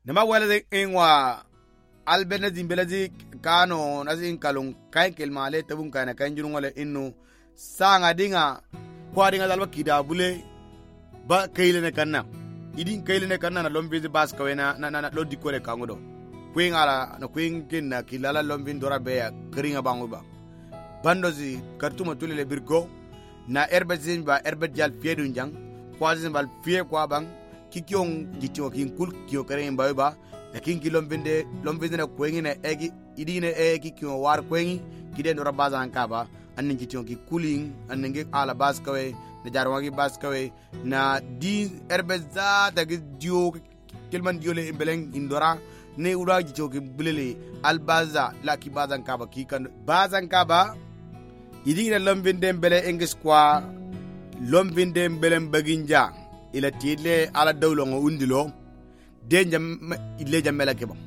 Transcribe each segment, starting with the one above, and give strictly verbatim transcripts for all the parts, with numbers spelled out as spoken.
nama wala de inwa albena zimbelazi kano nasin kalung kain kelmale tabun kana kan jirun wala innu sanga dinga kwadinga dalba kida bule ba kayle ne kanna idin kayle ne kanna na lombi bas kawena na na lodi kore kangodo kwing ala na kwing kinna kilala lombi ndora be ya kringa bangu ba bandozi kartuma tulele birgo na erbe zimba erbe jal fiedun jang kwazin bal fie kwa bang kikiong jitio kin kul kio kare mbawe ba lakin ki lombinde lombinde na kwengi na egi idine egi kio war kwengi kide ndora baza ankaba anin jitio ki kuling anin ala baskawe na jarwangi baskawe na di erbe za dagi dio kelman dio le imbeleng indora ne ura jitio ki bulele albaza la ki baza ankaba ki kan baza ankaba idine lombinde mbele engis kwa lombinde mbele baginja ila tile ala dawlo ngo undilo denja ile jamela keba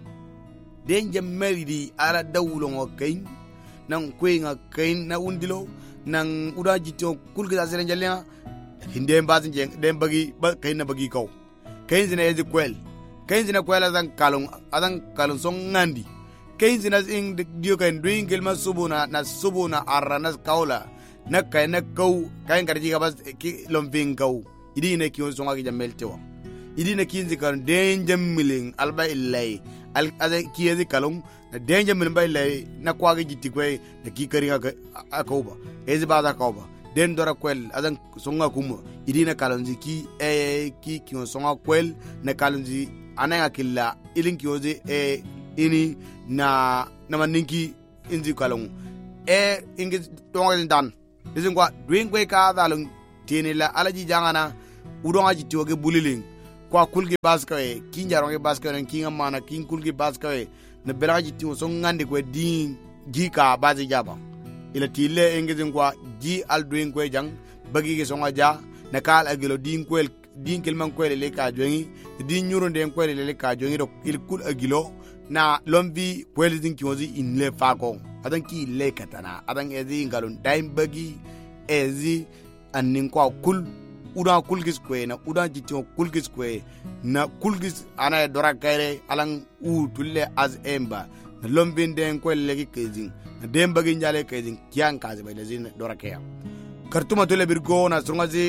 denja melidi ala dawlo ngo kain nan kuinga kain na undilo nan udaji to kulga zeren jalya hinde mbazin jeng dem bagi ba kain na bagi kaw kain zina ezi kwel kain zina kwel azan kalung azan kalung song ngandi kain zina ing dio kain dwingel ma subuna na subuna arana kaula na kain na kaw kain garji ga bas lombing kaw idine kiyon songa ki jamel tewa idine kinzi kan denjam miling alba illay al aze kiyezi kalung na denjam miling ba illay na kwagi jitti kwe na ki kari akauba ezi baza kauba den dora kwel azan songa kuma idine kalunzi ki e ki kiyon songa kwel na kalunzi ananga killa ilin kiyozi e ini na na maninki inzi kalung e ingi tonga dan dizin kwa dwing kwe ka dalung tiene la alaji jangana udonga jitioge buliling kwa kulgi baskawe kinjaronge baskawe kinga mana kin kulgi baskawe na belaga jitio so ngande kwe din jika bazi jaba ila tile engezin kwa ji alduin kwe jang bagi ge songa ja na kal agilo din kwel din kelman kwel le ka jongi din nyuro den kwel le ka jongi do il kul agilo na lombi kwel din kiozi in le fako adan ki le katana adan ezi ngalun time bagi ezi anin kwa kul uda kulgis kwe na uda jitio kulgis kwe na kulgis ana dora kaire alang u tulle az emba na lombin den kwe legi kezing na demba ginjale kezing kian kaze bay lezin dora kaya kartuma tulle birgo na sungazi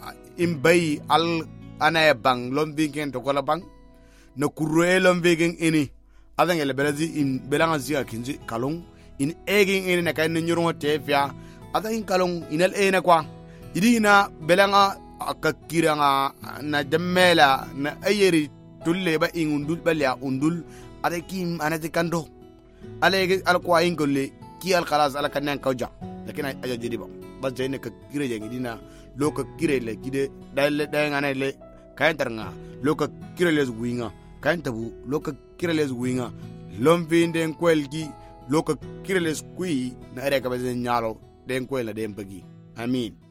imbai al ana bang lombin ken to kola bang na kurre lombin ini adangele belazi in belanga zia kinzi kalung in egin ini na kay nyurungo tefia adangin kalung inal ene kwa idina belanga akakiranga na jamela na ayeri tulle ba ingundul balya undul ade kim anati kando ale al kwa ingolle ki al khalas ala kanan kawja lakin aja jidi ba bas jene ka kire jengi dina lo ka kire le kide dal dal ngane le kayan tarnga lo ka kire le zuinga kayan tabu lo ka kire le zuinga lombi den kwelgi lo ka kire le skui na are ka be nyalo den kwela den bagi amin.